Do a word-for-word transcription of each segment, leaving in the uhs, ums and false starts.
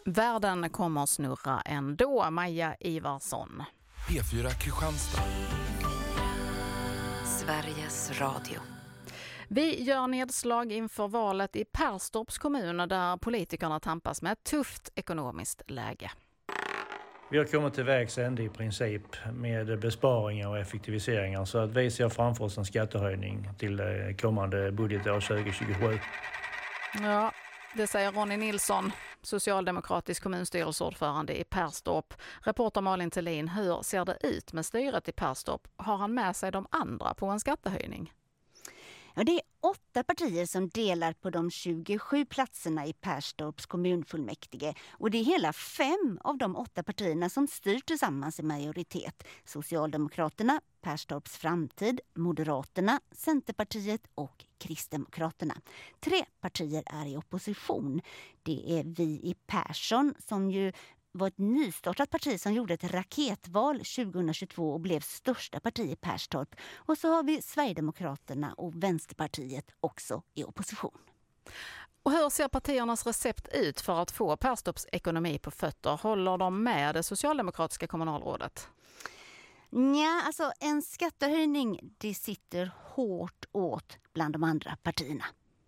Världen kommer snurra ändå, Maja Ivarsson. P fyra Kristianstad. Sveriges Radio. Vi gör nedslag inför valet i Perstorps kommun där politikerna tampas med ett tufft ekonomiskt läge. Vi har kommit till vägs ände i princip med besparingar och effektiviseringar, så att vi ser framför oss en skattehöjning till kommande budgetår tjugo tjugosju. Ja, det säger Ronny Nilsson, socialdemokratisk kommunstyrelseordförande i Perstorp. Reporter Malin Thelin, hur ser det ut med styret i Perstorp? Har han med sig de andra på en skattehöjning? Ja, det är åtta partier som delar på de tjugosju platserna i Perstorps kommunfullmäktige. Och det är hela fem av de åtta partierna som styr tillsammans i majoritet. Socialdemokraterna, Perstorps framtid, Moderaterna, Centerpartiet och Kristdemokraterna. Tre partier är i opposition. Det är Vi i Persson som ju var ett nystartat parti som gjorde ett raketval tjugohundratjugotvå och blev största parti i Perstorp. Och så har vi Sverigedemokraterna och Vänsterpartiet också i opposition. Och hur ser partiernas recept ut för att få Perstorps ekonomi på fötter? Håller de med det socialdemokratiska kommunalrådet? Ja, alltså en skattehöjning, det sitter hårt åt bland de andra partierna.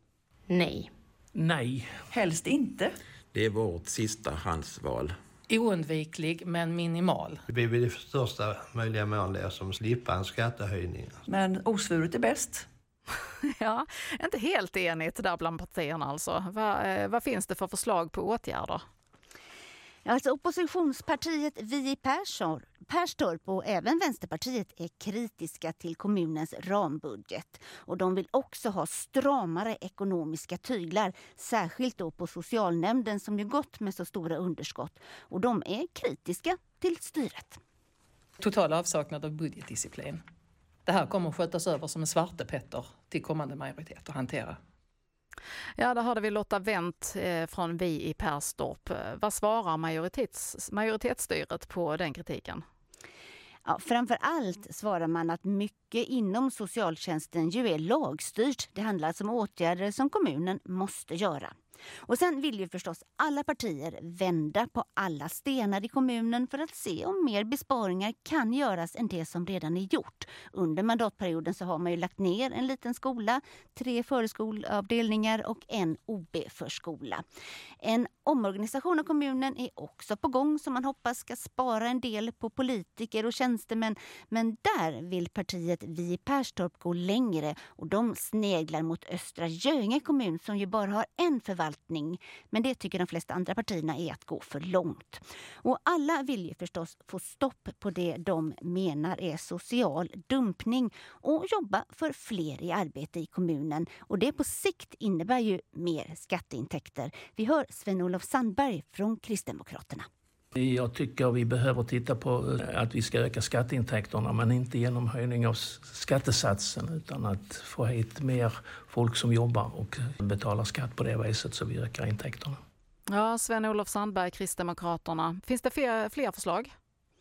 Nej. Nej. Helst inte. Det är vårt sista handsval. Oundviklig men minimal. Vi vill i största möjliga mån det som slippa en skattehöjning. Men osvuret är bäst. Ja, inte helt enigt där bland partierna alltså. Vad, vad finns det för förslag på åtgärder? Alltså oppositionspartiet Vi i Persson, Perstorp och även Vänsterpartiet är kritiska till kommunens rambudget. Och de vill också ha stramare ekonomiska tyglar, särskilt då på socialnämnden som ju gått med så stora underskott. Och de är kritiska till styret. Total avsaknad av budgetdisciplin. Det här kommer att skötas över som en svartepetter till kommande majoritet att hantera. Ja, där hörde vi Lotta Wendt eh, från Vi i Perstorp. Vad svarar majoritets, majoritetsstyret på den kritiken? Ja, framför allt svarar man att mycket inom socialtjänsten ju är lagstyrt. Det handlar alltså om åtgärder som kommunen måste göra. Och sen vill ju förstås alla partier vända på alla stenar i kommunen för att se om mer besparingar kan göras än det som redan är gjort. Under mandatperioden så har man ju lagt ner en liten skola, tre förskolavdelningar och en O B-förskola. En omorganisation av kommunen är också på gång som man hoppas ska spara en del på politiker och tjänstemän. Men där vill partiet Vi i Perstorp gå längre och de sneglar mot Östra Göinge kommun som ju bara har en förvaltning. Men det tycker de flesta andra partierna är att gå för långt. Och alla vill ju förstås få stopp på det de menar är social dumpning och jobba för fler i arbete i kommunen. Och det på sikt innebär ju mer skatteintäkter. Vi hör Sven-Olof Sandberg från Kristdemokraterna. Jag tycker vi behöver titta på att vi ska öka skatteintäkterna, men inte genom höjning av skattesatsen utan att få hit mer folk som jobbar och betalar skatt på det viset så vi ökar intäkterna. Ja, Sven-Olof Sandberg, Kristdemokraterna. Finns det fler, fler förslag?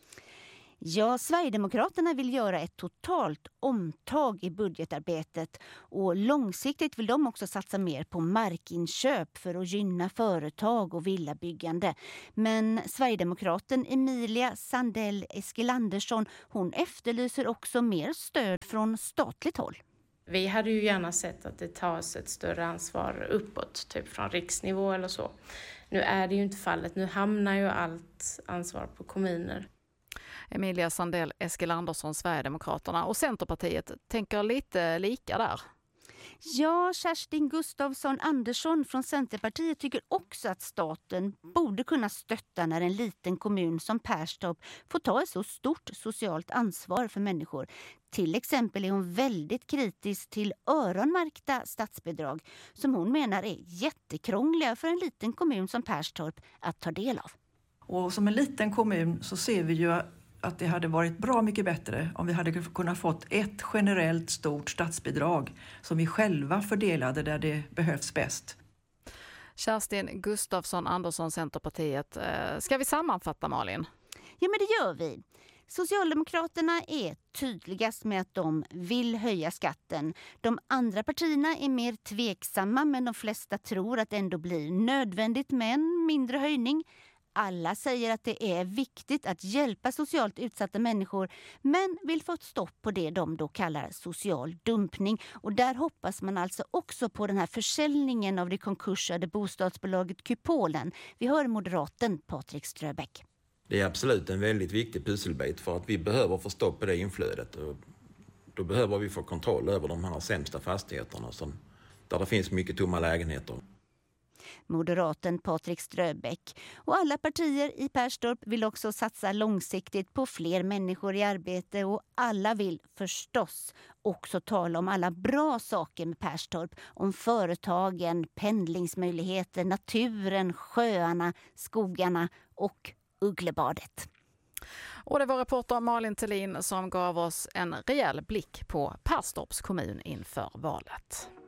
Ja, Sverigedemokraterna vill göra ett totalt omtag i budgetarbetet och långsiktigt vill de också satsa mer på markinköp för att gynna företag och villabyggande. Men Sverigedemokraten Emilia Sandell Eskilandersson, hon efterlyser också mer stöd från statligt håll. Vi hade ju gärna sett att det tas ett större ansvar uppåt, typ från riksnivå eller så. Nu är det ju inte fallet, nu hamnar ju allt ansvar på kommuner. Emilia Sandell Eskilandersson, Sverigedemokraterna, och Centerpartiet tänker lite lika där. Ja, Kerstin Gustafsson Andersson från Centerpartiet tycker också att staten borde kunna stötta när en liten kommun som Perstorp får ta ett så stort socialt ansvar för människor. Till exempel är hon väldigt kritisk till öronmärkta statsbidrag som hon menar är jättekrångliga för en liten kommun som Perstorp att ta del av. Och som en liten kommun så ser vi ju att det hade varit bra mycket bättre om vi hade kunnat fått ett generellt stort statsbidrag som vi själva fördelade där det behövs bäst. Kerstin Gustafsson Andersson, Centerpartiet. Ska vi sammanfatta, Malin? Ja, men det gör vi. Socialdemokraterna är tydligast med att de vill höja skatten. De andra partierna är mer tveksamma, men de flesta tror att det ändå blir nödvändigt med en mindre höjning. Alla säger att det är viktigt att hjälpa socialt utsatta människor, men vill få ett stopp på det de då kallar social dumpning. Och där hoppas man alltså också på den här försäljningen av det konkursade bostadsbolaget Kupolen. Vi hör moderaten Patrik Ströbeck. Det är absolut en väldigt viktig pusselbit för att vi behöver få stopp på det inflödet. Och då behöver vi få kontroll över de här sämsta fastigheterna som, där det finns mycket tomma lägenheter. Moderaten Patrik Ströbeck. Och alla partier i Perstorp vill också satsa långsiktigt på fler människor i arbete, och alla vill förstås också tala om alla bra saker med Perstorp, om företagen, pendlingsmöjligheter, naturen, sjöarna, skogarna och Ugglebadet. Och det var reporter Malin Thelin som gav oss en rejäl blick på Perstorps kommun inför valet.